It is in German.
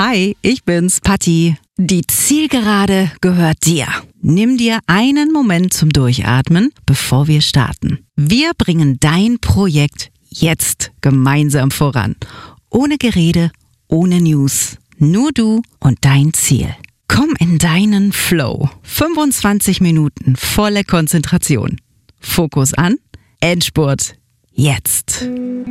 Hi, ich bin's, Patti. Die Zielgerade gehört dir. Nimm dir einen Moment zum Durchatmen, bevor wir starten. Wir bringen dein Projekt jetzt gemeinsam voran. Ohne Gerede, ohne News. Nur du und dein Ziel. Komm in deinen Flow. 25 Minuten volle Konzentration. Fokus an, Endspurt, jetzt.